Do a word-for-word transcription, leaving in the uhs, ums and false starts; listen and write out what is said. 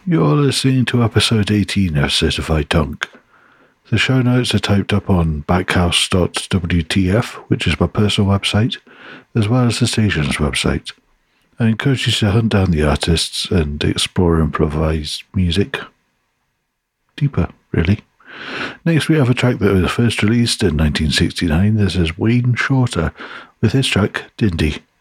You're listening to episode eighteen of Certified Tonk. The show notes are typed up on backhouse dot w t f, which is my personal website, as well as the station's website. I encourage you to hunt down the artists and explore improvised music. Deeper, really. Next we have a track that was first released in nineteen sixty-nine. This is Wayne Shorter with his track, Dindy.